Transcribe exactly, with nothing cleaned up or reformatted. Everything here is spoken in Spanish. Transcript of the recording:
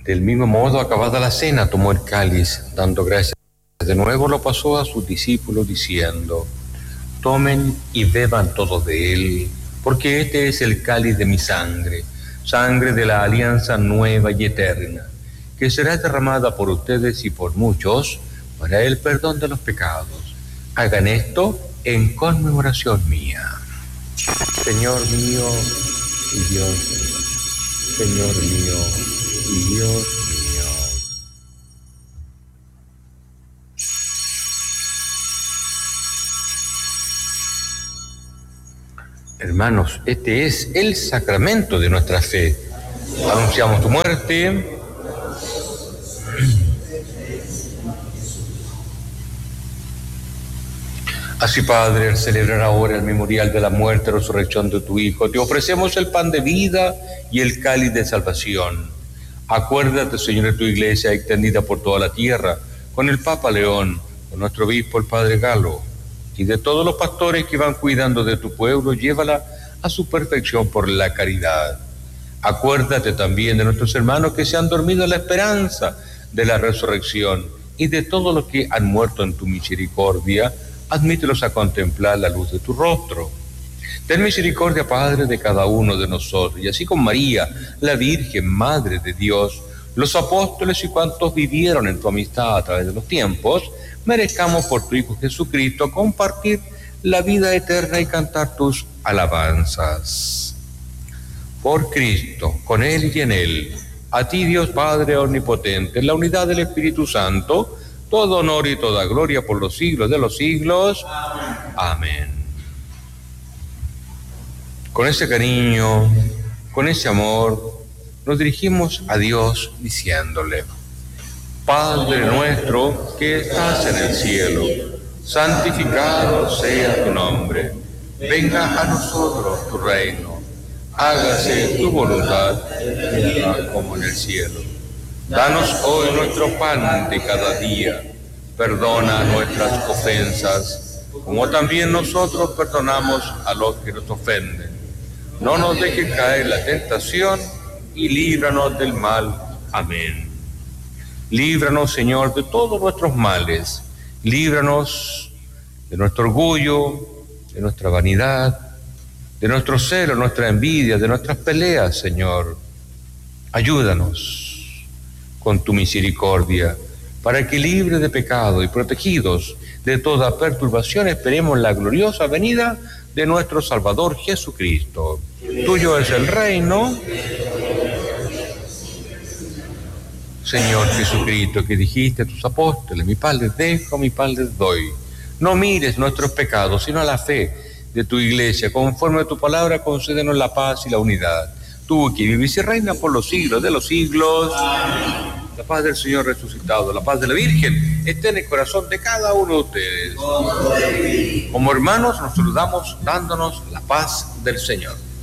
Del mismo modo, acabada la cena, tomó el cáliz, dando gracias de nuevo, lo pasó a sus discípulos diciendo: tomen y beban todos de él, porque este es el cáliz de mi sangre, sangre de la alianza nueva y eterna, que será derramada por ustedes y por muchos para el perdón de los pecados. Hagan esto en conmemoración mía. Señor mío y Dios mío, Señor mío y Dios mío. Hermanos, este es el sacramento de nuestra fe. Anunciamos tu muerte. Así, Padre, al celebrar ahora el memorial de la muerte y resurrección de tu Hijo, te ofrecemos el pan de vida y el cáliz de salvación. Acuérdate, Señor, de tu iglesia extendida por toda la tierra, con el Papa León, con nuestro obispo, el Padre Galo, y de todos los pastores que van cuidando de tu pueblo, llévala a su perfección por la caridad. Acuérdate también de nuestros hermanos que se han dormido en la esperanza de la resurrección, y de todos los que han muerto en tu misericordia, admítelos a contemplar la luz de tu rostro. Ten misericordia, Padre, de cada uno de nosotros, y así con María, la Virgen, Madre de Dios, los apóstoles y cuantos vivieron en tu amistad a través de los tiempos, merezcamos por tu Hijo Jesucristo compartir la vida eterna y cantar tus alabanzas. Por Cristo, con Él y en Él, a ti, Dios Padre omnipotente, en la unidad del Espíritu Santo, todo honor y toda gloria por los siglos de los siglos. Amén. Con ese cariño, con ese amor, nos dirigimos a Dios diciéndole: Padre nuestro que estás en el cielo, santificado sea tu nombre. Venga a nosotros tu reino. Hágase tu voluntad, como en el cielo. Danos hoy nuestro pan de cada día. Perdona nuestras ofensas, como también nosotros perdonamos a los que nos ofenden. No nos dejes caer en la tentación y líbranos del mal. Amén. Líbranos, Señor, de todos nuestros males. Líbranos de nuestro orgullo, de nuestra vanidad, de nuestro celo, nuestra envidia, de nuestras peleas, Señor. Ayúdanos con tu misericordia, para que, libres de pecado y protegidos de toda perturbación, esperemos la gloriosa venida de nuestro Salvador Jesucristo. Tuyo es el reino, Señor Jesucristo, que dijiste a tus apóstoles: mi paz les dejo, mi paz les doy. No mires nuestros pecados, sino a la fe de tu iglesia. Conforme a tu palabra, concédenos la paz y la unidad. Tú que vives y reinas por los siglos de los siglos. Amén. La paz del Señor resucitado, la paz de la Virgen, esté en el corazón de cada uno de ustedes. Como hermanos nos saludamos dándonos la paz del Señor.